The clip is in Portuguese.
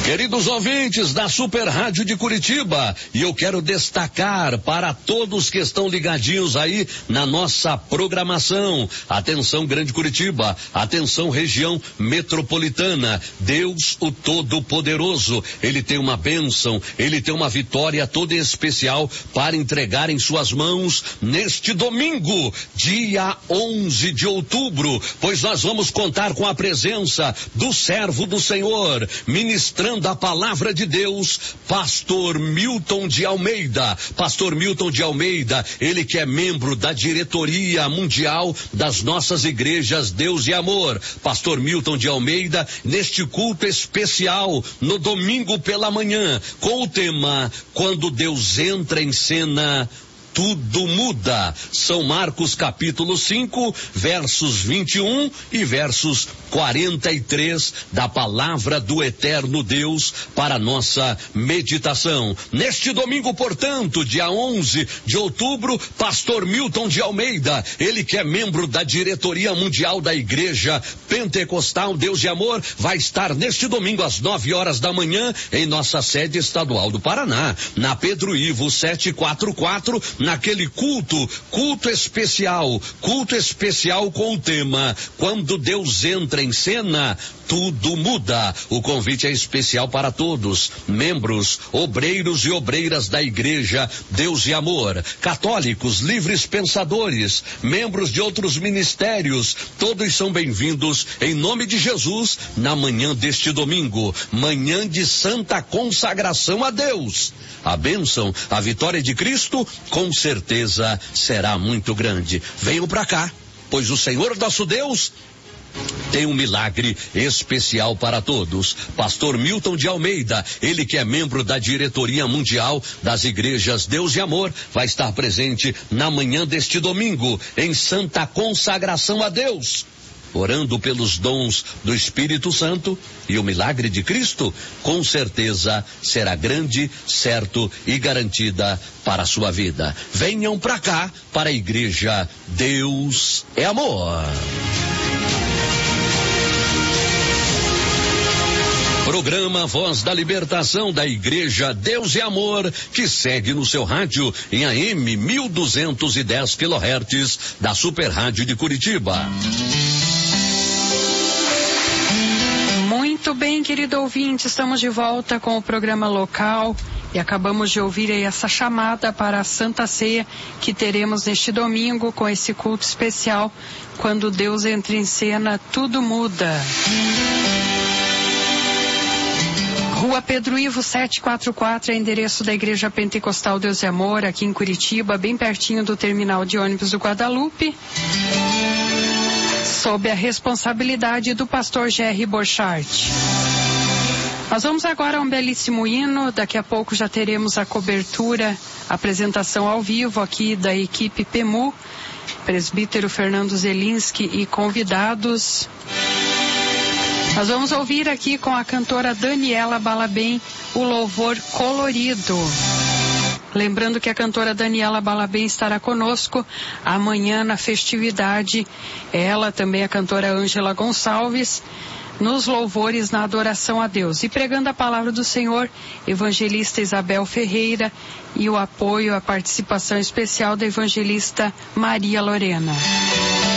Queridos ouvintes da Super Rádio de Curitiba, e eu quero destacar para todos que estão ligadinhos aí na nossa programação. Atenção Grande Curitiba, atenção região metropolitana. Deus o Todo-Poderoso, Ele tem uma bênção, Ele tem uma vitória toda especial para entregar em suas mãos neste domingo, dia 11 de outubro, pois nós vamos contar com a presença do servo do Senhor, ministrando da palavra de Deus, Pastor Milton de Almeida. Pastor Milton de Almeida, ele que é membro da diretoria mundial das nossas igrejas Deus e Amor. Pastor Milton de Almeida, neste culto especial, no domingo pela manhã, com o tema Quando Deus entra em cena, tudo muda. São Marcos capítulo 5, versos 21 e versos 43 da palavra do eterno Deus para nossa meditação. Neste domingo, portanto, dia 11 de outubro, Pastor Milton de Almeida, ele que é membro da diretoria mundial da Igreja Pentecostal Deus e Amor, vai estar neste domingo às 9 horas da manhã em nossa sede estadual do Paraná, na Pedro Ivo 744, naquele culto especial com o tema Quando Deus entra em cena, tudo muda. O convite é especial para todos, membros, obreiros e obreiras da Igreja Deus e Amor, católicos, livres pensadores, membros de outros ministérios, todos são bem-vindos em nome de Jesus na manhã deste domingo, manhã de santa consagração a Deus. A bênção, a vitória de Cristo, com certeza será muito grande. Venham para cá, pois o Senhor nosso Deus tem um milagre especial para todos. Pastor Milton de Almeida, ele que é membro da diretoria mundial das igrejas Deus e Amor, vai estar presente na manhã deste domingo, em santa consagração a Deus, orando pelos dons do Espírito Santo, e o milagre de Cristo, com certeza, será grande, certo e garantida para a sua vida. Venham para cá, para a Igreja Deus é Amor. Programa Voz da Libertação da Igreja Deus e Amor, que segue no seu rádio em AM 1210 kHz da Super Rádio de Curitiba. Muito bem, querido ouvinte, estamos de volta com o programa local e acabamos de ouvir aí essa chamada para a Santa Ceia que teremos neste domingo com esse culto especial. Quando Deus entra em cena, tudo muda. Rua Pedro Ivo 744 é endereço da Igreja Pentecostal Deus e Amor, aqui em Curitiba, bem pertinho do terminal de ônibus do Guadalupe, sob a responsabilidade do pastor Jerry Borchardt. Nós vamos agora a um belíssimo hino, daqui a pouco já teremos a cobertura, a apresentação ao vivo aqui da equipe PEMU, presbítero Fernando Zelinski e convidados. Nós vamos ouvir aqui com a cantora Daniela Balabem o louvor colorido. Lembrando que a cantora Daniela Balabem estará conosco amanhã na festividade. Ela também, a cantora Ângela Gonçalves, nos louvores na adoração a Deus. E pregando a palavra do Senhor, evangelista Isabel Ferreira e o apoio, a participação especial da evangelista Maria Lorena.